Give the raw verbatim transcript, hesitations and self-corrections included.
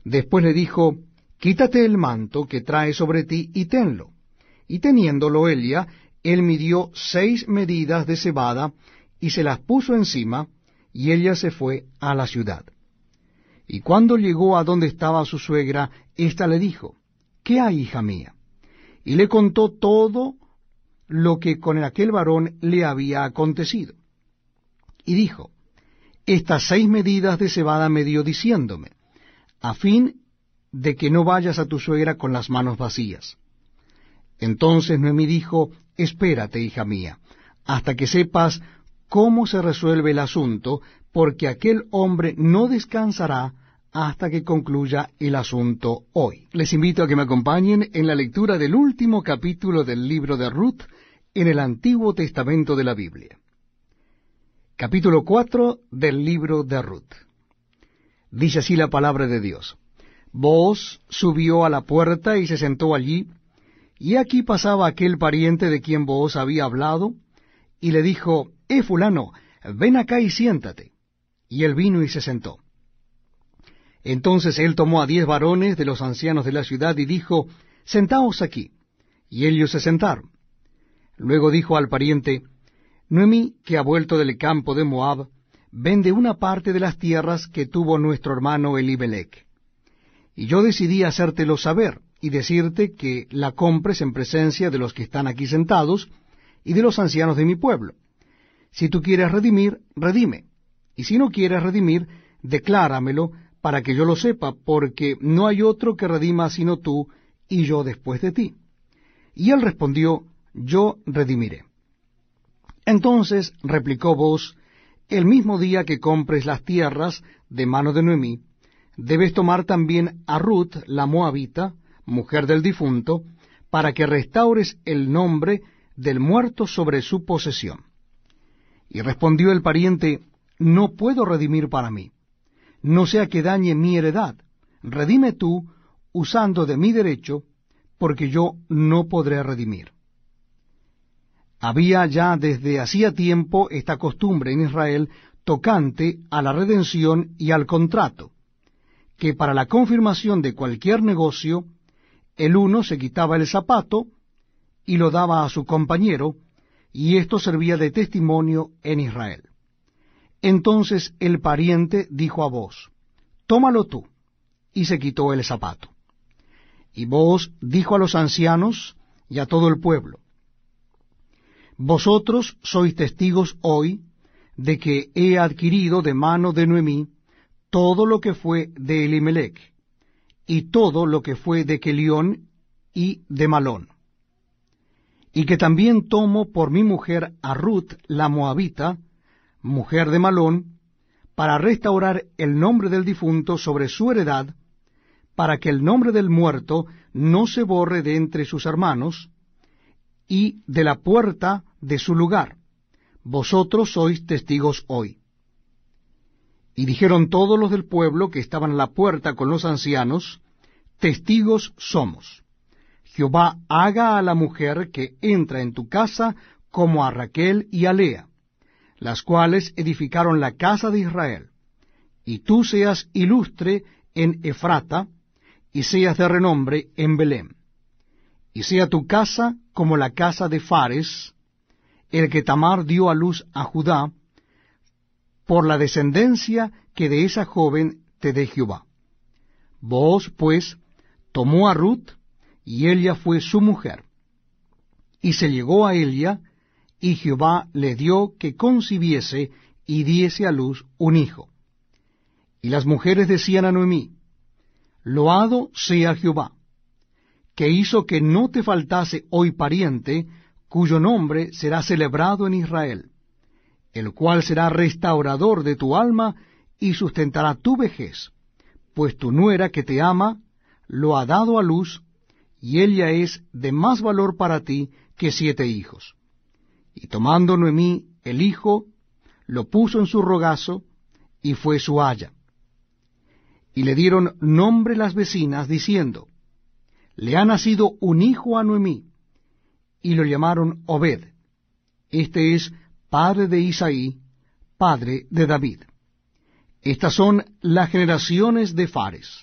Después le dijo, quítate el manto que traes sobre ti y tenlo. Y teniéndolo ella, él midió seis medidas de cebada y se las puso encima, y ella se fue a la ciudad. Y cuando llegó a donde estaba su suegra, ésta le dijo, ¿qué hay, hija mía? Y le contó todo lo que con aquel varón le había acontecido. Y dijo, estas seis medidas de cebada me dio diciéndome, a fin de que no vayas a tu suegra con las manos vacías. Entonces Noemí dijo, espérate, hija mía, hasta que sepas cómo se resuelve el asunto, porque aquel hombre no descansará hasta que concluya el asunto hoy. Les invito a que me acompañen en la lectura del último capítulo del libro de Ruth en el Antiguo Testamento de la Biblia. Capítulo cuatro del libro de Ruth. Dice así la palabra de Dios. Booz subió a la puerta y se sentó allí, y aquí pasaba aquel pariente de quien Booz había hablado, y le dijo, Eh, fulano, ven acá y siéntate. Y él vino y se sentó. Entonces él tomó a diez varones de los ancianos de la ciudad y dijo, Sentaos aquí. Y ellos se sentaron. Luego dijo al pariente, Noemí, que ha vuelto del campo de Moab, vende una parte de las tierras que tuvo nuestro hermano Elimelech. Y yo decidí hacértelo saber, y decirte que la compres en presencia de los que están aquí sentados, y de los ancianos de mi pueblo. Si tú quieres redimir, redime, y si no quieres redimir, decláramelo, para que yo lo sepa, porque no hay otro que redima sino tú, y yo después de ti. Y él respondió, yo redimiré. Entonces replicó Booz, el mismo día que compres las tierras de mano de Noemí, debes tomar también a Ruth, la moabita, mujer del difunto, para que restaures el nombre del muerto sobre su posesión. Y respondió el pariente, no puedo redimir para mí, no sea que dañe mi heredad, redime tú, usando de mi derecho, porque yo no podré redimir. Había ya desde hacía tiempo esta costumbre en Israel tocante a la redención y al contrato, que para la confirmación de cualquier negocio, el uno se quitaba el zapato y lo daba a su compañero, y esto servía de testimonio en Israel. Entonces el pariente dijo a Booz, tómalo tú, y se quitó el zapato. Y Booz dijo a los ancianos y a todo el pueblo, vosotros sois testigos hoy de que he adquirido de mano de Noemí todo lo que fue de Elimelech, y todo lo que fue de Kelión y de Malón, y que también tomo por mi mujer a Ruth la moabita, mujer de Malón, para restaurar el nombre del difunto sobre su heredad, para que el nombre del muerto no se borre de entre sus hermanos, y de la puerta de su lugar. Vosotros sois testigos hoy. Y dijeron todos los del pueblo que estaban a la puerta con los ancianos, testigos somos. Jehová haga a la mujer que entra en tu casa como a Raquel y a Lea, las cuales edificaron la casa de Israel, y tú seas ilustre en Efrata, y seas de renombre en Belén. Y sea tu casa como la casa de Fares, el que Tamar dio a luz a Judá, por la descendencia que de esa joven te dé Jehová. Booz, pues, tomó a Ruth, y ella fue su mujer. Y se llegó a ella, y Jehová le dio que concibiese y diese a luz un hijo. Y las mujeres decían a Noemí, loado sea Jehová, que hizo que no te faltase hoy pariente, cuyo nombre será celebrado en Israel, el cual será restaurador de tu alma y sustentará tu vejez, pues tu nuera que te ama lo ha dado a luz, y ella es de más valor para ti que siete hijos. Y tomando Noemí el hijo, lo puso en su rogazo, y fue su aya. Y le dieron nombre las vecinas, diciendo, le ha nacido un hijo a Noemí, y lo llamaron Obed. Este es padre de Isaí, padre de David. Estas son las generaciones de Fares.